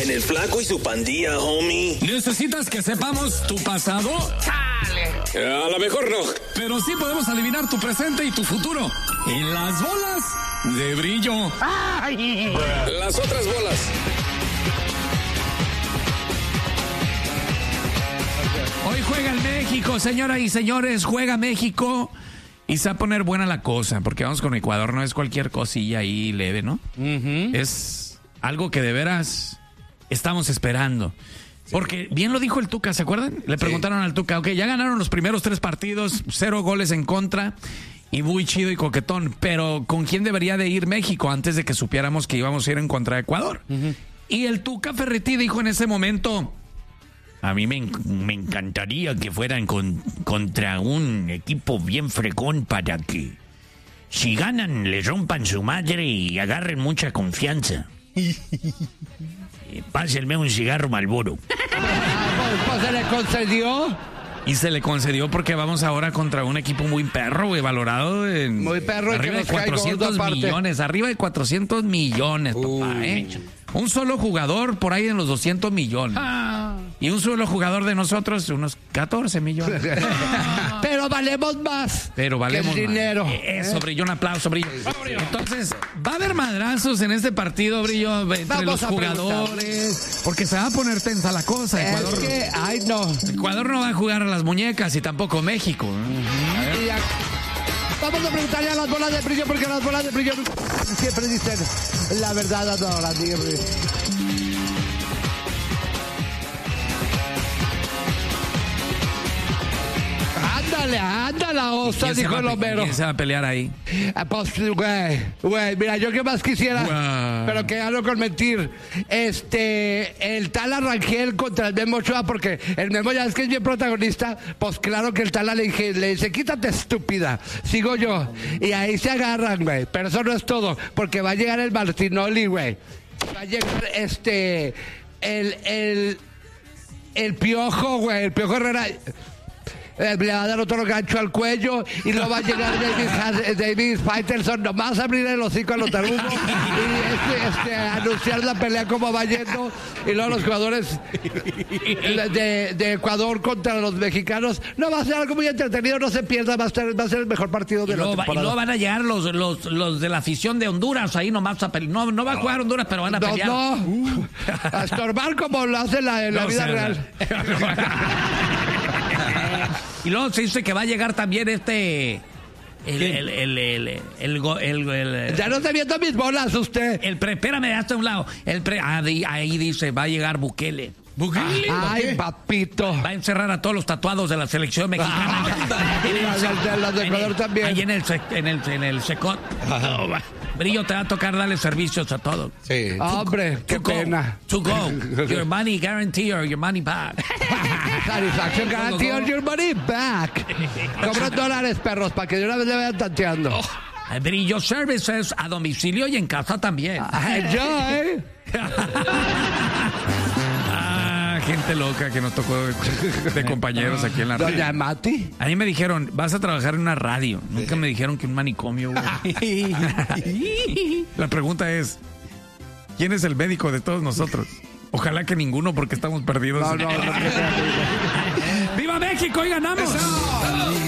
en el Flaco y su pandilla, homie. ¿Necesitas que sepamos tu pasado? ¡Chale! A lo mejor no. Pero sí podemos adivinar tu presente y tu futuro. En las bolas de brillo. ¡Ay! Las otras bolas. Hoy juega el México, señoras y señores, juega México. Y se va a poner buena la cosa, porque vamos con Ecuador, no es cualquier cosilla ahí leve, ¿no? Uh-huh. Es algo que de veras estamos esperando. Sí. Porque bien lo dijo el Tuca, ¿se acuerdan? Le preguntaron al Tuca, ok, ya ganaron los primeros 3 partidos, 0 goles en contra, y muy chido y coquetón, pero ¿con quién debería de ir México antes de que supiéramos que íbamos a ir en contra de Ecuador? Uh-huh. Y el Tuca Ferretti dijo en ese momento... A mí me encantaría que fueran contra un equipo bien fregón para que si ganan le rompan su madre y agarren mucha confianza. Pásenme un cigarro Marlboro. ¿Pues se le concedió? Y se le concedió porque vamos ahora contra un equipo muy perro, güey, valorado en muy perro, arriba de 400 millones, arriba de 400 millones, papá, Un solo jugador por ahí en los 200 millones. Y un solo jugador de nosotros, unos 14 millones. Pero valemos más. Pero valemos que el dinero. Eso, Brillo, un aplauso, Brillo. Entonces, va a haber madrazos en este partido, Brillo, entre vamos los jugadores. Porque se va a poner tensa la cosa. Ecuador, es que, ay, no. Ecuador no va a jugar a las muñecas y tampoco México. Vamos a preguntarle a las bolas de brillo, porque las bolas de brillo siempre dicen la verdad a todas las Ándale, osa, dijo el Homero. ¿Quién se va a pelear ahí? Pues, güey, mira, yo qué más quisiera, pero que hablo con mentir. El Tala Rangel contra el Memo Ochoa, porque el Memo ya es que es bien protagonista, pues claro que el Tala le dice, quítate estúpida, sigo yo. Y ahí se agarran, güey, pero eso no es todo, porque va a llegar el Martinoli, güey. Va a llegar el Piojo, güey, el Piojo Herrera. Le va a dar otro gancho al cuello y luego va a llegar David Faitelson nomás a abrir el hocico a los tarugos y anunciar la pelea como va yendo, y luego los jugadores de Ecuador contra los mexicanos. No, va a ser algo muy entretenido, no se pierda, va a ser el mejor partido de la temporada. Y luego van a llegar los de la afición de Honduras ahí nomás a pelear. No va a jugar Honduras, pero van a pelear. A estorbar como lo hace en la vida real. Y luego se dice que va a llegar también ya no está viendo mis bolas usted. Espérame, hasta un lado. Ahí dice, va a llegar Bukele. ¿Bukele? Ay, papito. Va a encerrar a todos los tatuados de la selección mexicana. Los de Ecuador también. Ahí en el Secot. Brillo, te va a tocar darle servicios a todos. Sí. Hombre, qué pena. To go. Your money guarantee or your money back. Satisfaction guarantee or your money back. Cobran dólares, perros, para que de una vez le vayan tanteando. Brillo Services a domicilio y en casa también. Enjoy. Gente loca que nos tocó de compañeros aquí en la radio. Doña Mati. A mí me dijeron, vas a trabajar en una radio. Nunca me dijeron que un manicomio, güey. La pregunta es, ¿quién es el médico de todos nosotros? Ojalá que ninguno, porque estamos perdidos. No. ¡Viva México y ganamos!